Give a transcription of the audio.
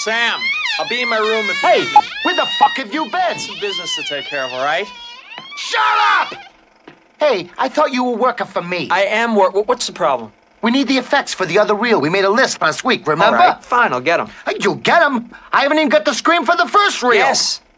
Sam, I'll be in my room if Hey, you need me. where the fuck have you been? Some business to take care of, all right? Shut up! Hey, I thought you were working for me. I am what's the problem? We need the effects for the other reel. We made a list last week, remember? All right, fine, I'll get them. You'll get them. I haven't even got the scream for the first reel. Yes.